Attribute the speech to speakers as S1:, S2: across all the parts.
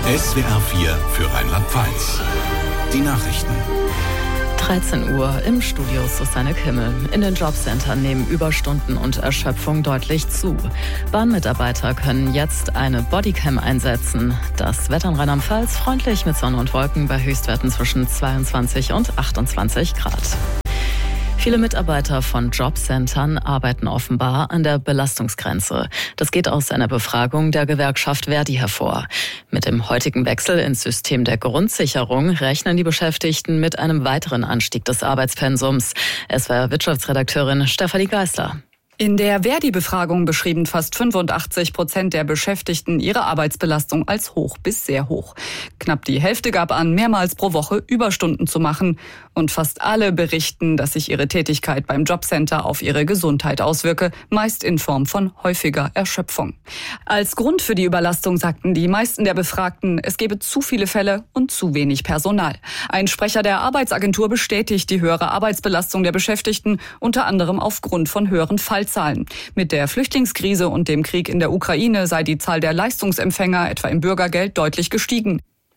S1: SWR 4 für Rheinland-Pfalz. Die Nachrichten.
S2: 13 Uhr im Studio Susanne Kimmel. In den Jobcentern nehmen Überstunden und Erschöpfung deutlich zu. Bahnmitarbeiter können jetzt eine Bodycam einsetzen. Das Wetter in Rheinland-Pfalz freundlich mit Sonne und Wolken bei Höchstwerten zwischen 22 und 28 Grad. Viele Mitarbeiter von Jobcentern arbeiten offenbar an der Belastungsgrenze. Das geht aus einer Befragung der Gewerkschaft Verdi hervor. Mit dem heutigen Wechsel ins System der Grundsicherung rechnen die Beschäftigten mit einem weiteren Anstieg des Arbeitspensums. SWR-Wirtschaftsredakteurin Stefanie Geisler.
S3: In der Verdi-Befragung beschrieben fast 85% der Beschäftigten ihre Arbeitsbelastung als hoch bis sehr hoch. Knapp die Hälfte gab an, mehrmals pro Woche Überstunden zu machen. Und fast alle berichten, dass sich ihre Tätigkeit beim Jobcenter auf ihre Gesundheit auswirke, meist in Form von häufiger Erschöpfung. Als Grund für die Überlastung sagten die meisten der Befragten, es gebe zu viele Fälle und zu wenig Personal. Ein Sprecher der Arbeitsagentur bestätigt die höhere Arbeitsbelastung der Beschäftigten, unter anderem aufgrund von höheren Fallzahlen. Mit der Flüchtlingskrise und dem Krieg in der Ukraine sei die Zahl der Leistungsempfänger, etwa im Bürgergeld, deutlich gestiegen.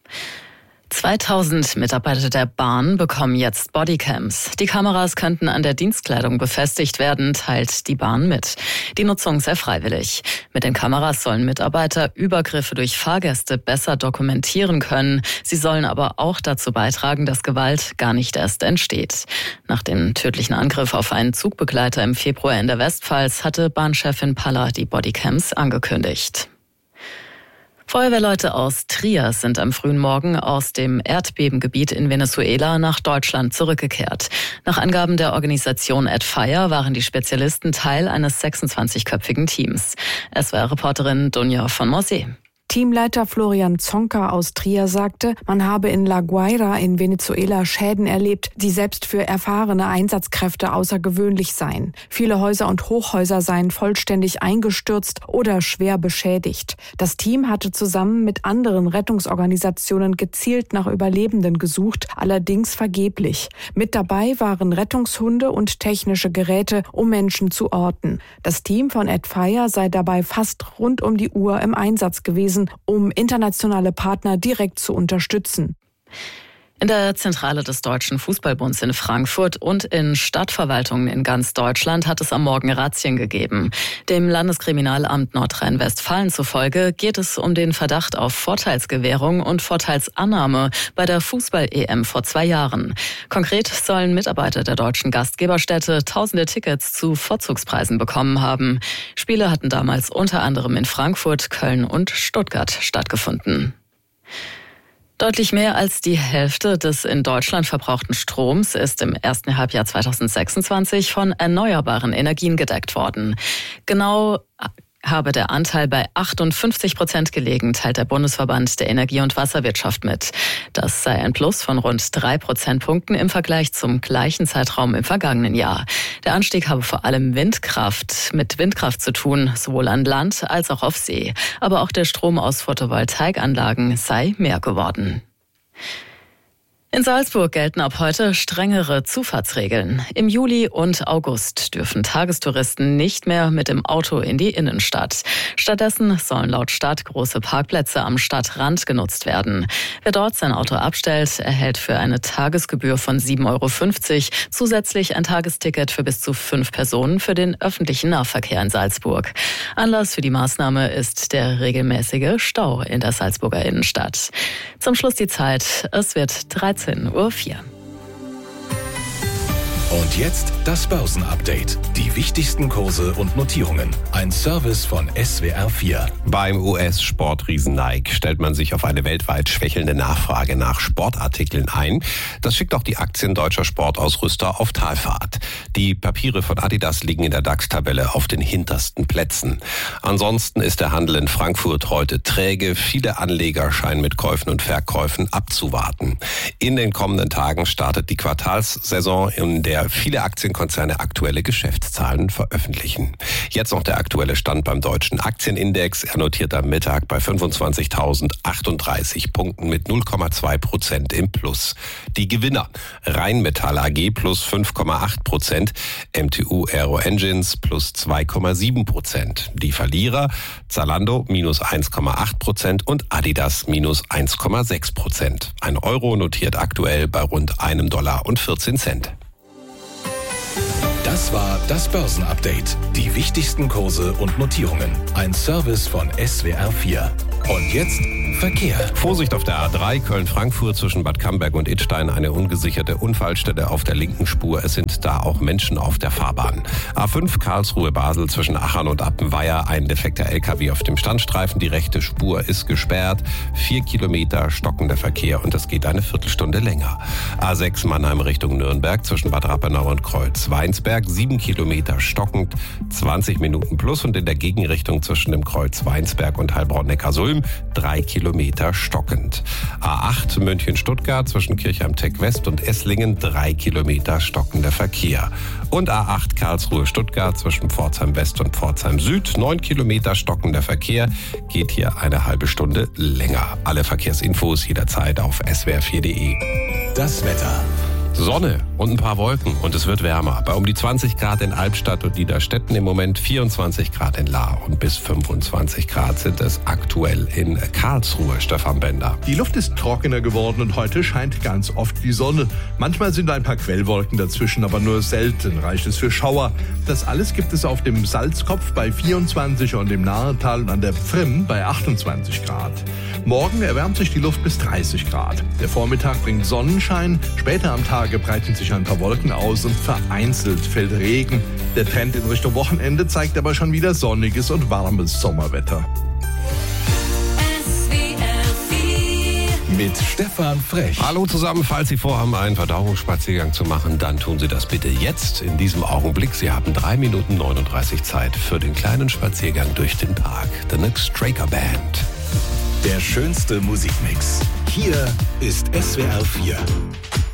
S2: 2000 Mitarbeiter der Bahn bekommen jetzt Bodycams. Die Kameras könnten an der Dienstkleidung befestigt werden, teilt die Bahn mit. Die Nutzung sei freiwillig. Mit den Kameras sollen Mitarbeiter Übergriffe durch Fahrgäste besser dokumentieren können. Sie sollen aber auch dazu beitragen, dass Gewalt gar nicht erst entsteht. Nach dem tödlichen Angriff auf einen Zugbegleiter im Februar in der Westpfalz hatte Bahnchefin Paller die Bodycams angekündigt. Feuerwehrleute aus Trier sind am frühen Morgen aus dem Erdbebengebiet in Venezuela nach Deutschland zurückgekehrt. Nach Angaben der Organisation AdFire waren die Spezialisten Teil eines 26-köpfigen Teams. SWR-Reporterin Dunja von Morsee.
S4: Teamleiter Florian Zonka aus Trier sagte, man habe in La Guaira in Venezuela Schäden erlebt, die selbst für erfahrene Einsatzkräfte außergewöhnlich seien. Viele Häuser und Hochhäuser seien vollständig eingestürzt oder schwer beschädigt. Das Team hatte zusammen mit anderen Rettungsorganisationen gezielt nach Überlebenden gesucht, allerdings vergeblich. Mit dabei waren Rettungshunde und technische Geräte, um Menschen zu orten. Das Team von AdFire sei dabei fast rund um die Uhr im Einsatz gewesen, um internationale Partner direkt zu unterstützen.
S2: In der Zentrale des Deutschen Fußballbunds in Frankfurt und in Stadtverwaltungen in ganz Deutschland hat es am Morgen Razzien gegeben. Dem Landeskriminalamt Nordrhein-Westfalen zufolge geht es um den Verdacht auf Vorteilsgewährung und Vorteilsannahme bei der Fußball-EM vor 2 Jahren. Konkret sollen Mitarbeiter der deutschen Gastgeberstätte tausende Tickets zu Vorzugspreisen bekommen haben. Spiele hatten damals unter anderem in Frankfurt, Köln und Stuttgart stattgefunden. Deutlich mehr als die Hälfte des in Deutschland verbrauchten Stroms ist im ersten Halbjahr 2026 von erneuerbaren Energien gedeckt worden. Genau habe der Anteil bei 58% gelegen, teilt der Bundesverband der Energie- und Wasserwirtschaft mit. Das sei ein Plus von rund 3 Prozentpunkten im Vergleich zum gleichen Zeitraum im vergangenen Jahr. Der Anstieg habe vor allem mit Windkraft zu tun, sowohl an Land als auch auf See. Aber auch der Strom aus Photovoltaikanlagen sei mehr geworden. In Salzburg gelten ab heute strengere Zufahrtsregeln. Im Juli und August dürfen Tagestouristen nicht mehr mit dem Auto in die Innenstadt. Stattdessen sollen laut Stadt große Parkplätze am Stadtrand genutzt werden. Wer dort sein Auto abstellt, erhält für eine Tagesgebühr von 7,50 € zusätzlich ein Tagesticket für bis zu 5 Personen für den öffentlichen Nahverkehr in Salzburg. Anlass für die Maßnahme ist der regelmäßige Stau in der Salzburger Innenstadt. Zum Schluss die Zeit. Es wird 13:04 Uhr.
S1: Und jetzt das Börsenupdate. Die wichtigsten Kurse und Notierungen. Ein Service von SWR 4.
S5: Beim US-Sportriesen Nike stellt man sich auf eine weltweit schwächelnde Nachfrage nach Sportartikeln ein. Das schickt auch die Aktien deutscher Sportausrüster auf Talfahrt. Die Papiere von Adidas liegen in der DAX-Tabelle auf den hintersten Plätzen. Ansonsten ist der Handel in Frankfurt heute träge. Viele Anleger scheinen mit Käufen und Verkäufen abzuwarten. In den kommenden Tagen startet die Quartalssaison, in der der viele Aktienkonzerne aktuelle Geschäftszahlen veröffentlichen. Jetzt noch der aktuelle Stand beim deutschen Aktienindex. Er notiert am Mittag bei 25.038 Punkten mit 0,2% im Plus. Die Gewinner: Rheinmetall AG plus 5,8%, MTU Aero Engines plus 2,7%. Die Verlierer: Zalando minus 1,8% und Adidas minus 1,6%. Ein Euro notiert aktuell bei rund $1,14.
S1: Das war das Börsenupdate. Die wichtigsten Kurse und Notierungen. Ein Service von SWR4. Und jetzt Verkehr.
S5: Vorsicht auf der A3 Köln-Frankfurt zwischen Bad Camberg und Idstein. Eine ungesicherte Unfallstelle auf der linken Spur. Es sind da auch Menschen auf der Fahrbahn. A5 Karlsruhe-Basel zwischen Achern und Appenweier. Ein defekter LKW auf dem Standstreifen. Die rechte Spur ist gesperrt. 4 Kilometer stockender Verkehr und das geht eine Viertelstunde länger. A6 Mannheim Richtung Nürnberg zwischen Bad Rappenau und Kreuz-Weinsberg. 7 Kilometer stockend, 20 Minuten plus und in der Gegenrichtung zwischen dem Kreuz Weinsberg und Heilbronn-Neckarsulm 3 Kilometer stockend. A8 München-Stuttgart zwischen Kirchheim-Tech West und Esslingen 3 Kilometer stockender Verkehr. Und A8 Karlsruhe-Stuttgart zwischen Pforzheim West und Pforzheim Süd 9 Kilometer stockender Verkehr, geht hier eine halbe Stunde länger. Alle Verkehrsinfos jederzeit auf swr4.de.
S1: Das Wetter.
S5: Sonne und ein paar Wolken und es wird wärmer. Bei um die 20 Grad in Albstadt und Niederstetten im Moment, 24 Grad in Lahr und bis 25 Grad sind es aktuell in Karlsruhe. Stefan Bender.
S6: Die Luft ist trockener geworden und heute scheint ganz oft die Sonne. Manchmal sind ein paar Quellwolken dazwischen, aber nur selten reicht es für Schauer. Das alles gibt es auf dem Salzkopf bei 24 und im Nahetal und an der Pfrimm bei 28 Grad. Morgen erwärmt sich die Luft bis 30 Grad. Der Vormittag bringt Sonnenschein, später am Tag breiten sich ein paar Wolken aus und vereinzelt fällt Regen. Der Trend in Richtung Wochenende zeigt aber schon wieder sonniges und warmes Sommerwetter.
S1: Mit Stefan Frech.
S5: Hallo zusammen, falls Sie vorhaben, einen Verdauungsspaziergang zu machen, dann tun Sie das bitte jetzt, in diesem Augenblick. Sie haben 3 Minuten 39 Zeit für den kleinen Spaziergang durch den Park. The Nick Straker Band.
S1: Der schönste Musikmix. Hier ist SWR4.